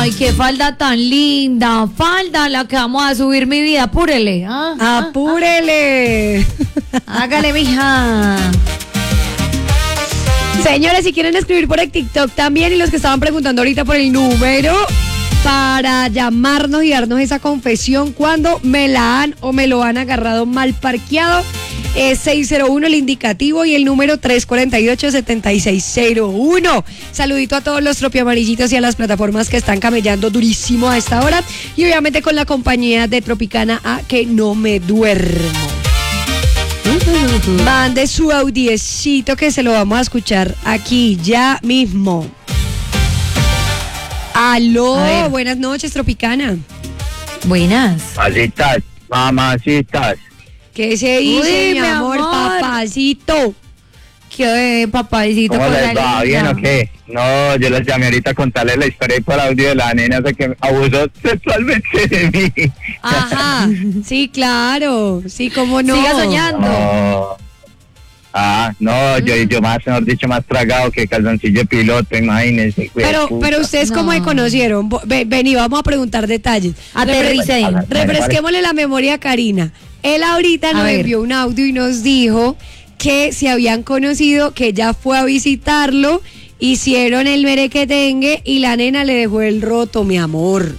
Ay, qué falda tan linda. Falda la que vamos a subir, mi vida. Apúrele. ¡Apúrele! Hágale, mija. Señores, si quieren escribir por el TikTok también, y los que estaban preguntando ahorita por el número para llamarnos y darnos esa confesión cuando me la han o me lo han agarrado mal parqueado, es 601 el indicativo y el número 348-7601. Saludito a todos los tropiamarillitos y a las plataformas que están camellando durísimo a esta hora, y obviamente con la compañía de Tropicana A, que no me duermo. Mande su audiecito que se lo vamos a escuchar aquí ya mismo. Aló, buenas noches, Tropicana. Buenas. Mamacitas, mamacitas. ¿Qué se dice, Uy, mi amor, papacito? ¿Qué, papacito? ¿Cómo con les la va? linda? ¿Bien o qué? No, yo les llamé ahorita a contarles la historia por audio de la nena de que abusó sexualmente de mí. Ajá, sí, claro, sí, cómo no. Siga soñando. No. No, yo más, mejor dicho, más tragado que calzoncillo de piloto, imagínense. Pero ustedes cómo se conocieron. Vení, vamos a preguntar detalles. Aterrice. Refresquémosle la memoria a Karina. Él ahorita nos envió un audio y nos dijo que se habían conocido, que ya fue a visitarlo, hicieron el merequetengue y la nena le dejó el roto, mi amor.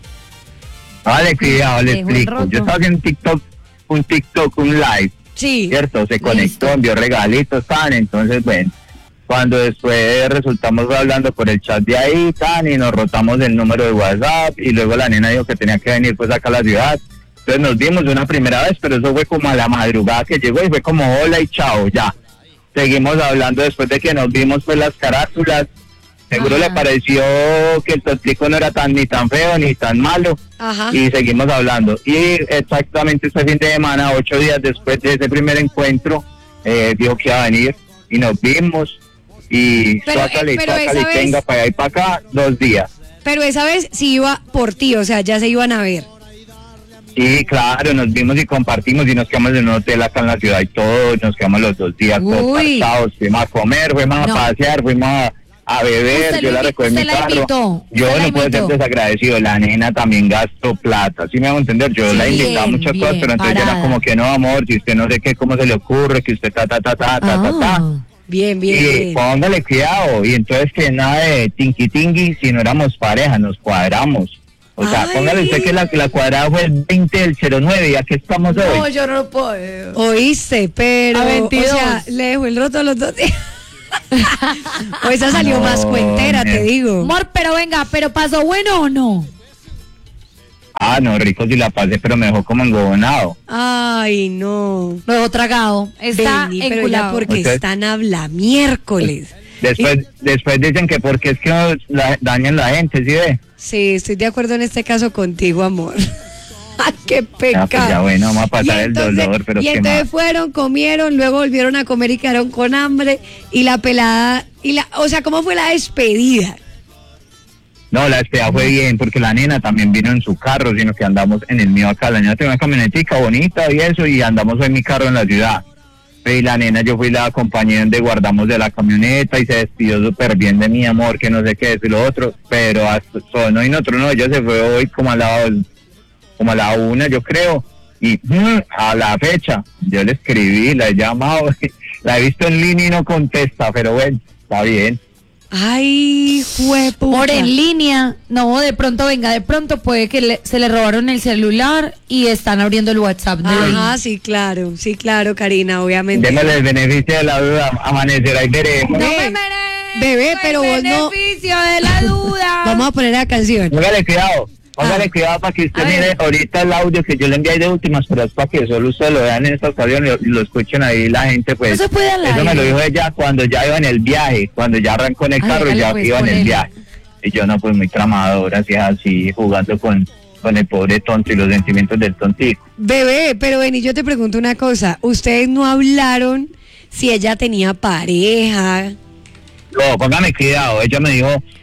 Vale, cuidado, le explico. Yo estaba haciendo un live. Sí. ¿Cierto? Se conectó, envió regalitos, tan, entonces, bueno, cuando después resultamos hablando por el chat de ahí, tan, y nos rotamos el número de WhatsApp, y luego la nena dijo que tenía que venir pues acá a la ciudad, entonces nos vimos una primera vez, pero eso fue como a la madrugada que llegó, y fue como hola y chao, ya. Seguimos hablando después de que nos vimos pues las carátulas. Seguro le pareció que el tontico no era ni tan feo ni tan malo. Ajá. Y seguimos hablando. Y exactamente este fin de semana, 8 días después de ese primer encuentro, dijo que iba a venir y nos vimos. Y suácale, venga para allá y para acá, 2 días. Pero esa vez sí iba por ti, o sea, ya se iban a ver. Sí, claro, nos vimos y compartimos y nos quedamos en un hotel acá en la ciudad y todo. Nos quedamos los 2 días todos pasados. Fuimos a comer, fuimos a pasear, fuimos a beber, yo la recogí en mi carro. Yo no puedo ser desagradecido, la nena también gastó plata, ¿sí me hago entender? Yo la invitaba a muchas cosas, pero entonces yo era como que no, amor, si usted no sé qué, cómo se le ocurre, que usted ta. Bien. Y póngale cuidado, y entonces que nada de tingui, si no éramos pareja, nos cuadramos. O sea, póngale usted que la cuadrada fue el 20 del 09, y aquí estamos hoy. No, yo no lo puedo. Oíste, pero, A 22. o sea, le dejó el roto los 2 días. O esa salió más cuentera, te digo. Amor, pero venga, ¿pero pasó bueno o no? No, rico si la pasé, pero me dejó como engobonado. Ay, no. Lo dejó tragado. Está pero ya porque están habla miércoles. Después dicen que porque es que dañan la gente, ¿sí ve? Sí, estoy de acuerdo en este caso contigo, amor. ¡Qué pecado! Pues ya bueno, vamos a pasar el dolor, pero y entonces fueron, comieron, luego volvieron a comer y quedaron con hambre, y la pelada, o sea, ¿cómo fue la despedida? No, la despedida fue bien, porque la nena también vino en su carro, sino que andamos en el mío acá. La nena tiene una camionetica bonita y eso, y andamos en mi carro en la ciudad. Y la nena, yo fui la acompañé donde guardamos de la camioneta y se despidió súper bien de mi amor, que no sé qué es y lo otro, pero hasta no, y nosotros no, ella se fue hoy como a la 1, yo creo, y a la fecha, yo le escribí, la he llamado, la he visto en línea y no contesta, pero bueno, está bien. Ay, jueputa. Por en línea, no, de pronto puede que se le robaron el celular y están abriendo el WhatsApp. Ajá, sí, claro, Karina, obviamente. Démosle el beneficio de la duda, amanecer, ahí veremos. No me merezco bebé, pero vos no. beneficio de la duda. Vamos a poner la canción. Póngale cuidado para que usted mire ahorita el audio que yo le envié de últimas, pero es para que solo ustedes lo vean en esta ocasión y lo escuchen ahí la gente, pues. No se puede al eso aire. me lo dijo ella cuando ya iba en el viaje, cuando ya arrancó en el carro, ya pues, iba en el viaje. Y yo no, pues muy tramadora, así jugando con el pobre tonto y los sentimientos del tontico. Bebé, pero ven, y yo te pregunto una cosa, ¿ustedes no hablaron si ella tenía pareja? No, póngame cuidado, ella me dijo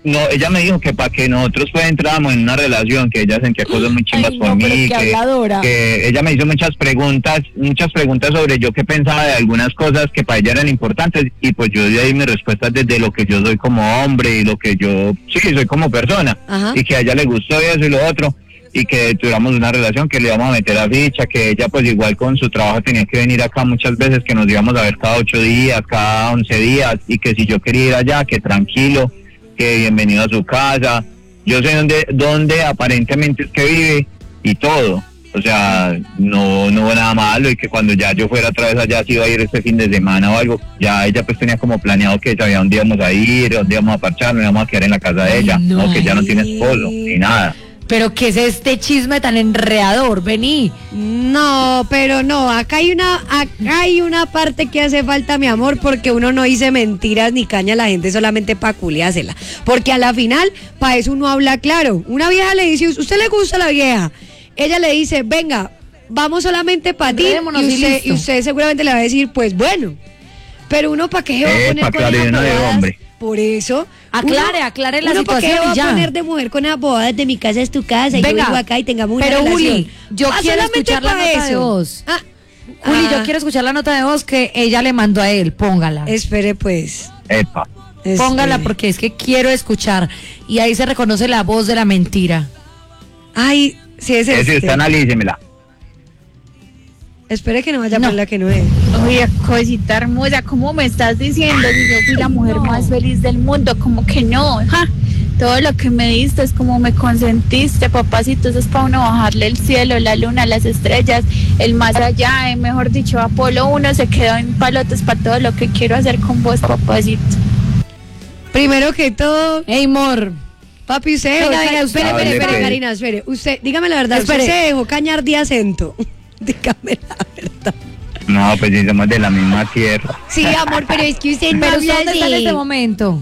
no, ella me dijo que para que nosotros pues entráramos en una relación, que ella sentía cosas muy chimbas Ay, por no, mí, pero qué habladora. que ella me hizo muchas preguntas sobre yo qué pensaba de algunas cosas que para ella eran importantes, y pues yo di ahí mis respuestas desde lo que yo soy como hombre y lo que yo soy como persona. Ajá. Y que a ella le gustó eso y lo otro, y que tuviéramos una relación, que le íbamos a meter a ficha, que ella pues igual con su trabajo tenía que venir acá muchas veces, que nos íbamos a ver cada 8 días, cada 11 días, y que si yo quería ir allá, que tranquilo, que bienvenido a su casa, yo sé dónde aparentemente es que vive y todo, o sea, no hubo nada malo, y que cuando ya yo fuera otra vez allá, si iba a ir este fin de semana o algo, ya ella pues tenía como planeado que sabía dónde íbamos a ir, dónde íbamos a parchar, nos íbamos a quedar en la casa de Ay, ella, no. no, que ya no tiene esposo, ni nada. Pero ¿qué es este chisme tan enredador? Vení. No, pero no, acá hay una parte que hace falta, mi amor, porque uno no dice mentiras ni caña a la gente solamente para culiársela. Porque a la final, para eso uno habla claro. Una vieja le dice, ¿usted le gusta a la vieja? Ella le dice, venga, vamos solamente para ti. Enredémonos y listo. Y usted seguramente le va a decir, pues bueno. Pero uno, ¿para qué se va a poner con claro, esas yo no digo bobadas? hombre. Por eso. Aclare la uno, ¿para qué situación va y ya. a poner de mujer con esas bobadas de mi casa es tu casa y yo Venga, vivo acá y tengamos una pero relación? Juli, yo quiero solamente escuchar la pa' nota de eso. voz. Ah, Juli, ah, yo quiero escuchar la nota de voz que ella le mandó a él. Póngala. Espere pues. Epa. Póngala Espere. porque es que quiero escuchar. Y ahí se reconoce la voz de la mentira. Ay, sí es Si este. usted analícemela. Espere que no vaya No. por la que no es. Oye, cosita hermosa, ¿cómo me estás diciendo? Si yo fui la mujer más feliz del mundo, como que no, ja. Todo lo que me diste es como me consentiste, papacito, eso es para uno bajarle el cielo, la luna, las estrellas, el más allá, mejor dicho, Apolo 1 se quedó en palotes para todo lo que quiero hacer con vos, papacito. Primero que todo, Ey, mor. papi, usted Venga, dejó- venga, espere, hable, espere, pues. Karina, espere. Usted, dígame la verdad, Espere. usted se dejó cañar de acento. Dígame la verdad. No, pues si somos de la misma tierra. Sí, amor, pero es que usted no Pero habla ¿usted dónde está en este momento?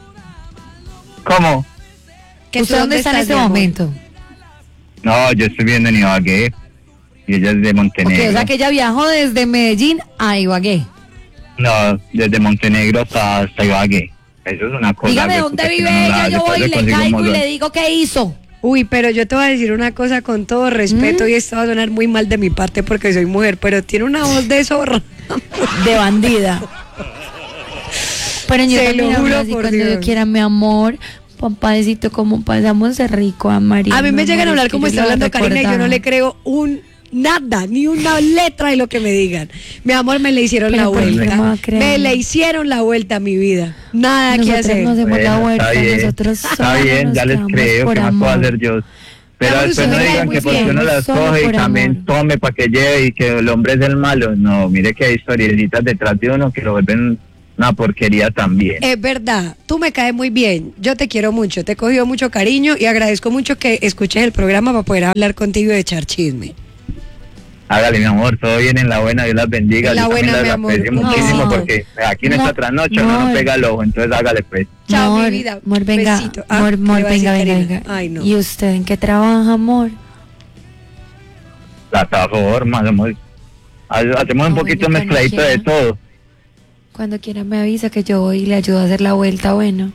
¿Cómo? ¿Usted dónde está en este momento? No, yo estoy viendo en Ibagué y ella es de Ok, Montenegro. o sea que ella viajó desde Medellín a Ibagué. No, desde Montenegro hasta Ibagué. Eso es una cosa. Dígame güey, dónde puta, que vive uno no la ella, hace, yo voy y después le consigo un caigo y montón. le digo qué hizo. Uy, pero yo te voy a decir una cosa con todo respeto y esto va a sonar muy mal de mi parte porque soy mujer, pero tiene una voz de zorra. De bandida. Pero yo Se también lo hablo juro así por cuando yo Dios. quiera, mi amor, papadecito, como pasamos de rico a María. A mí me llegan a hablar como está hablando Karina y yo no le creo. creo nada, ni una letra de lo que me digan. Mi amor, me le hicieron Pero la ¿por qué no me va vuelta. a creer? Me le hicieron la vuelta a mi vida. Nada que Nosotros hacer. nos hacemos la Bueno, vuelta, está bien, nosotros está solo bien, nos ya les quedamos creo, por ¿qué más puedo amor. hacer yo? Pero amor, después no usted me cae digan muy que porque bien, uno las solo coge y por también amor. tome para que lleve y que el hombre es el malo. No, mire que hay historiecitas detrás de uno que lo vuelven una porquería también. Es verdad, tú me caes muy bien, yo te quiero mucho, te he cogido mucho cariño y agradezco mucho que escuches el programa para poder hablar contigo y echar chisme. Hágale, mi amor, todo bien en la buena, Dios las bendiga. En la Yo también buena, las mi amor. aprecio Un muchísimo besito. porque aquí en esta Amor, trasnoche uno no amor. pega el ojo, entonces hágale pues. Chao, Amor, mi vida. Amor, venga, Besito. amor, ¿qué amor, iba a decir, venga, venga, Karina? venga. Ay, no. ¿Y usted en qué trabaja, amor? Plataforma, hacemos un Ah, poquito bueno, mezcladito cuando de quiera. todo. Cuando quiera me avisa que yo voy y le ayudo a hacer la vuelta, bueno.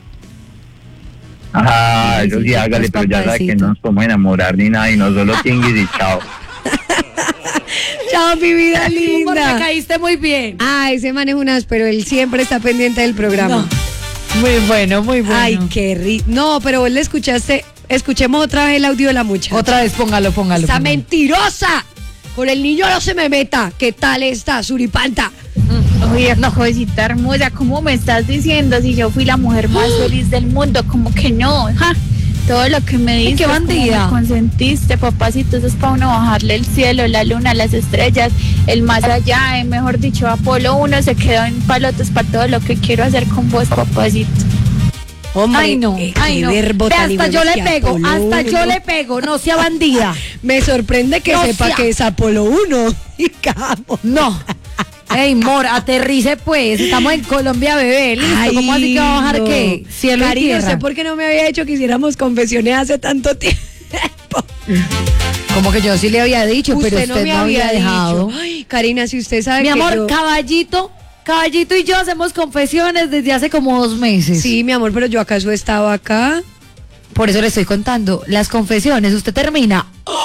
Ajá, Ay, eso sí, sí, hágale, pues, pero ya sabe que papadito. no nos podemos enamorar ni nada y no solo tinguis y chao. Chao, mi vida Amor, me linda. caíste muy bien. Ah, ese man es un áspero, él siempre está pendiente del programa. Muy bueno, muy bueno. Ay, qué rico. No, pero vos le escuchaste, escuchemos otra vez el audio de la muchacha. Otra vez, póngalo. ¡Esa póngalo. mentirosa! Con el niño no se me meta. ¿Qué tal está, suripanta? Oye, cosita hermosa, ¿cómo me estás diciendo? Si yo fui la mujer más feliz del mundo, como que no, ja. Todo lo que me diste, qué es como bandida. me consentiste, papacito, eso es para uno bajarle el cielo, la luna, las estrellas, el más allá, mejor dicho, Apolo 1 se quedó en palotes para todo lo que quiero hacer con vos, papacito. Hombre, Ay, no, qué ay, no. verbo Ve, tan hasta igual yo le que pego, Apolo hasta 1. yo le pego, no sea bandida. Me sorprende que No sepa sea- que es Apolo 1. Y cabo. No. Ey, mor, aterrice pues. Estamos en Colombia, bebé. Listo. ¿Cómo así que va a bajar no. qué? Cielo y Karina, tierra. ¿usted por qué no me había dicho que hiciéramos confesiones hace tanto tiempo? Como que yo sí le había dicho, pero usted me no había dicho. dejado. Ay, Karina, si usted sabe Mi que amor, yo- caballito Caballito y yo hacemos confesiones desde hace como 2 meses. Sí, mi amor, pero yo acaso estaba acá. Por eso le estoy contando. Las confesiones, usted termina.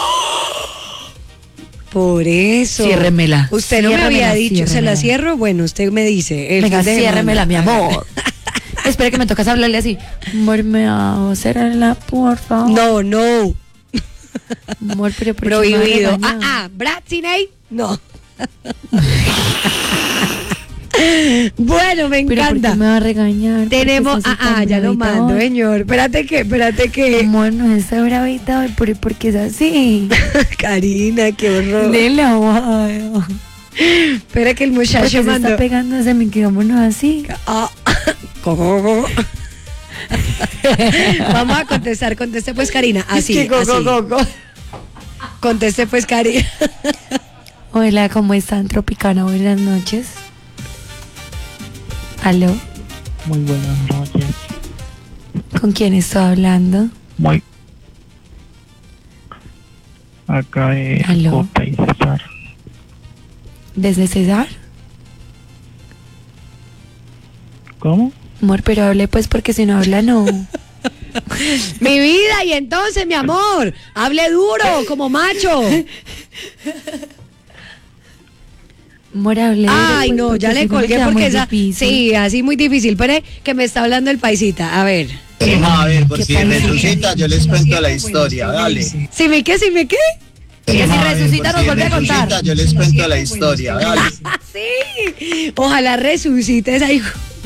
Por eso. Ciérremela. Usted no me había Ciérremela, dicho, ¿se la ciérremela. cierro? Bueno, usted me dice. Venga, fin de ciérremela, semana. mi amor. Espera que me tocas hablarle así. Amor, me va a cerrarla, por favor. No. Amor, pero ¿por qué me va a Prohibido. regañar? Bratzinate, no. Bueno, me Pero ¿por encanta. qué me va a regañar? Tenemos, ¿Por qué estás así ya tan lo bravita mando, hoy? señor. Espérate que. Amor, no está bravita hoy, ¿por qué es así? Karina, qué horror. Dile aguado. Espera que el ¿Por qué muchacho se mandó. está pegando ese micrófono así? Ah, co. Vamos a contestar, conteste pues Karina, así, ¿Qué, así. Conteste pues Karina. Hola, ¿cómo están, Tropicana? Buenas noches. ¿Aló? Muy buenas noches. ¿Con quién estoy hablando? Muy. Acá es Aló. Copa y César. ¿Desde César? ¿Cómo? Amor, pero hable pues porque si no habla no. Mi vida, y entonces, mi amor, hable duro, como macho. Amor, hable. Ay, pues, no, porque ya si le no me colgué queda porque muy esa. difícil. Sí, así muy difícil. Pero que me está hablando el paisita. A ver. A ver, por ¿Qué si paisita? resucita, yo les cuento la historia, dale. ¿Si me qué? Que si A ver, resucita por nos si vuelve a contar. resucita, yo les cuento la historia, dale. Sí. Ojalá resucites ahí.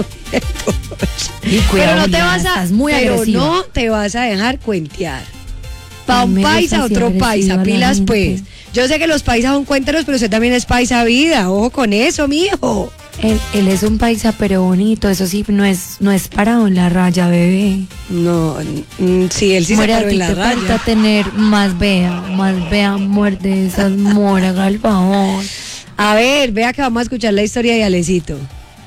Y Pero cuidado, no te Juliana, vas a. estás muy pero agresiva. no te vas a dejar cuentear. Pa' Ay, un me gusta paisa, así otro agresiva paisa, la pilas gente. pues. Yo sé que los paisas son cuenteros, pero usted también es paisa vida. Ojo con eso, mijo. Él es un paisa pero bonito, eso sí, no es parado en la raya, bebé. No, sí, él sí Muere, se a paró ti en la te falta raya. tener más vea, muerde esas moras, al favor. A ver, vea que vamos a escuchar la historia de Alecito.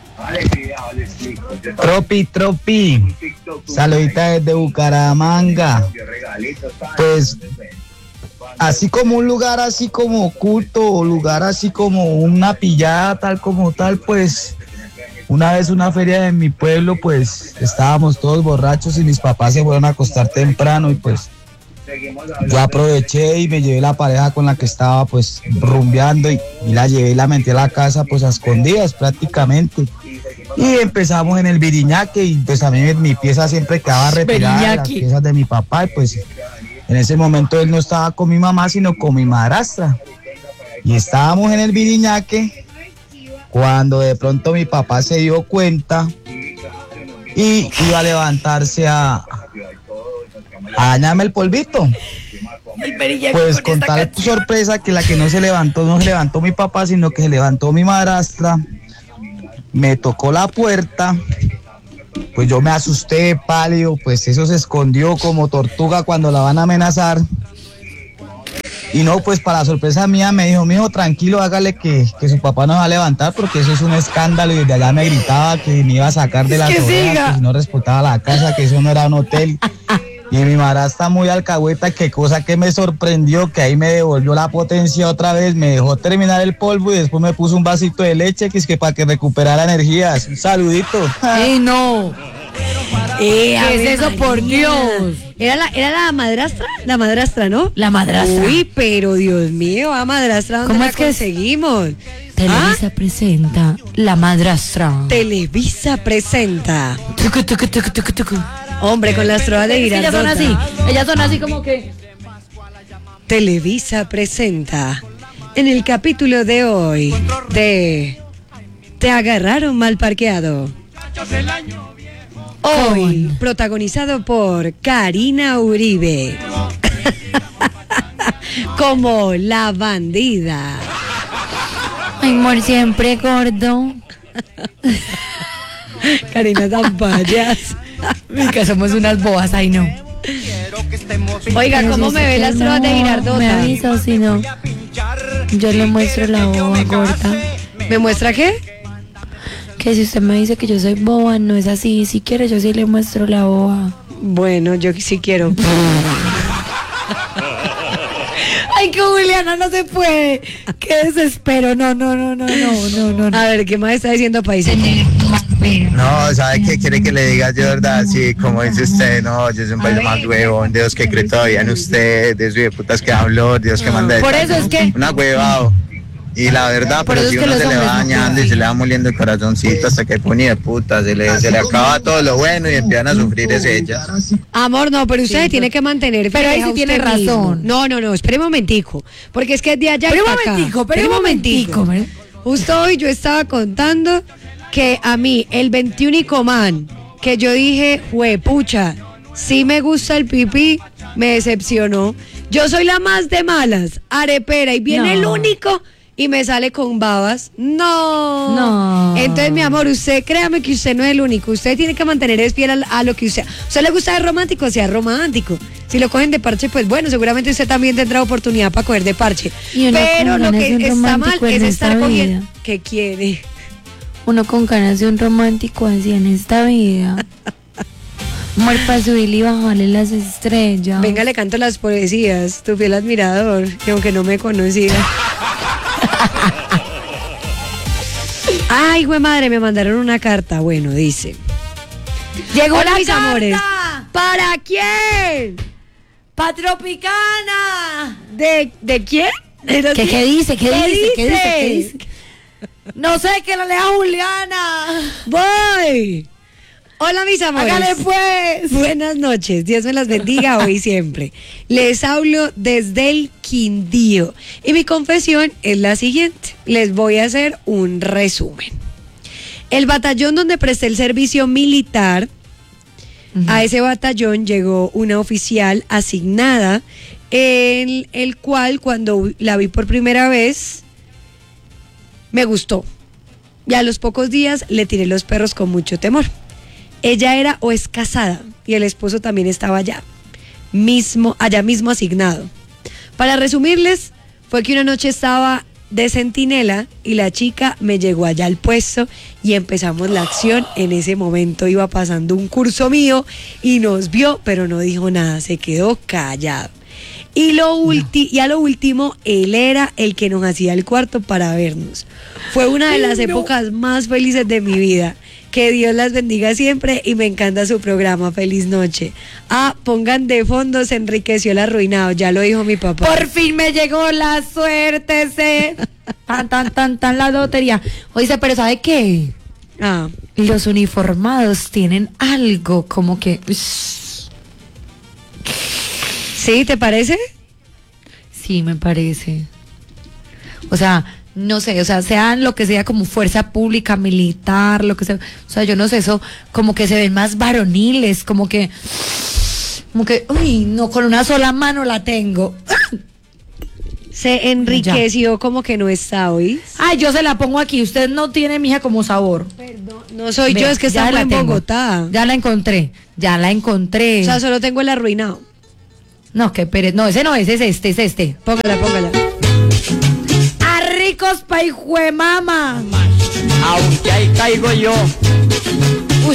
Tropi, saludita desde Bucaramanga. Pues, así como un lugar así como oculto, o lugar así como una pillada tal como tal, pues, una vez una feria de mi pueblo, pues, estábamos todos borrachos y mis papás se fueron a acostar temprano y pues, yo aproveché y me llevé la pareja con la que estaba pues rumbeando y la llevé y la metí a la casa pues a escondidas prácticamente. Y empezamos en el Viriñaque y pues a mí mi pieza siempre quedaba retirada de las Viriñaque. piezas de mi papá y pues en ese momento él no estaba con mi mamá sino con mi madrastra. Y estábamos en el Viriñaque cuando de pronto mi papá se dio cuenta y iba a levantarse a dañarme el polvito. Pues con tal sorpresa que la que no se levantó mi papá, sino que se levantó mi madrastra, me tocó la puerta, pues yo me asusté, pálido, pues eso se escondió como tortuga cuando la van a amenazar. Y no, pues para sorpresa mía me dijo, mijo, tranquilo, hágale que su papá no va a levantar porque eso es un escándalo, y desde allá me gritaba que me iba a sacar de las orejas, que si no respetaba la casa, que eso no era un hotel. Y mi madrastra muy alcahueta, que cosa que me sorprendió, que ahí me devolvió la potencia otra vez, me dejó terminar el polvo y después me puso un vasito de leche, que es que para que recuperara energías. Un saludito. ¡Ey, no! ¿Qué es eso, por Dios? ¿Era la madrastra? La madrastra, ¿no? La madrastra. Uy, pero Dios mío, a madrastra, ¿dónde ¿Cómo la es que es? conseguimos? Televisa presenta La Madrastra. Televisa presenta. Tucu, tucu, tucu, tucu, tucu. Hombre, con las trovas de Ellas son Girardota. así, ellas son así como que... Televisa presenta. En el capítulo de hoy de Te agarraron mal parqueado. Hoy Con- protagonizado por Karina Uribe. Como la bandida. Ay, amor, siempre gordo. Karina tan payas. Que somos unas bobas, ay no. Oiga, ¿cómo me ve las trovas de Me Girardota? avisa o si no. Yo le muestro la boba gorda. ¿Me muestra qué? Que si usted me dice que yo soy boba, no es así. Si quiere, yo sí le muestro la boba. Bueno, yo sí quiero. Ay, que Juliana no se puede. Qué desespero. No. A ver, ¿qué más está diciendo País? No, ¿sabe qué quiere que le diga yo, verdad? Sí, como dice usted, no, yo soy un país más huevón, Dios que cree todavía en usted, de esos de putas que habló, Dios que manda de Por eso es que una huevado. Y la verdad, Por pero eso si es que uno los se le hombres va no dañando y pueden. se le va moliendo el corazoncito hasta que pone de puta, se le acaba todo lo bueno y empiezan a sufrir es ellas. Amor, no, pero usted se tiene que mantener. Pero ahí fija sí tiene usted mismo. razón. No, espere un momentico. Porque es que es de allá Pero un para acá. momentico, pero Espere un momentico. Justo hoy yo estaba contando que a mí el 21 man que yo dije, pucha, sí me gusta el pipí, me decepcionó. Yo soy la más de malas, arepera, y viene el No. único y me sale con babas. No. Entonces, mi amor, usted créame que usted no es el único. Usted tiene que mantener es fiel a lo que usted. ¿Usted le gusta ser romántico? Sea romántico. Si lo cogen de parche, pues bueno, seguramente usted también tendrá oportunidad para coger de parche. Y uno Pero con lo ganas de que un está mal romántico en es esta estar cogiendo. vida. ¿Qué quiere? Uno con ganas de un romántico así en esta vida. Amor para subirle y bajarle las estrellas. Venga, le canto las poesías, tu fiel admirador, que aunque no me conocía. Ay, güey madre, me mandaron una carta. Bueno, dice. Llegó Hola, la mis carta. amores. ¿Para quién? ¡Pa Tropicana! ¿De quién? ¿Qué dice? ¿Qué dice? ¿Qué dice? dice? ¿Qué dice? No sé, que la lea Juliana. Voy. Hola, mis amores. Hágale pues. Buenas noches, Dios me las bendiga hoy y siempre. Les hablo desde el Quindío y mi confesión es la siguiente. Les voy a hacer un resumen. El batallón donde presté el servicio militar, a ese batallón llegó una oficial asignada, en el cual cuando la vi por primera vez me gustó. Y a los pocos días le tiré los perros con mucho temor. Ella era o es casada y el esposo también estaba allá mismo asignado. Para resumirles, fue que una noche estaba de centinela y la chica me llegó allá al puesto y empezamos la acción. En ese momento iba pasando un curso mío y nos vio, pero no dijo nada, se quedó callado. Y a lo último, él era el que nos hacía el cuarto para vernos. Fue una de las épocas más felices de mi vida. Que Dios las bendiga siempre y me encanta su programa. Feliz noche. Pongan de fondo, se enriqueció el arruinado. Ya lo dijo mi papá. Por fin me llegó la suerte, tan la lotería. Oye, pero ¿sabe qué? Los uniformados tienen algo como que... ¿Sí? ¿Te parece? Sí, me parece. O sea, no sé, o sea, sean lo que sea como fuerza pública, militar, lo que sea. O sea, yo no sé, eso como que se ven más varoniles, como que, uy, no, con una sola mano la tengo. Se enriqueció como que no está hoy. Ay, yo se la pongo aquí. Usted no tiene, mija, como sabor. Perdón, no soy Ve, yo, es que ya estamos la en tengo. Bogotá. Ya la encontré. O sea, solo tengo el arruinado. No, que Pérez, no, ese no es, es este. Póngala. ¡A ricos pa' hijuemama! Aunque ahí caigo yo.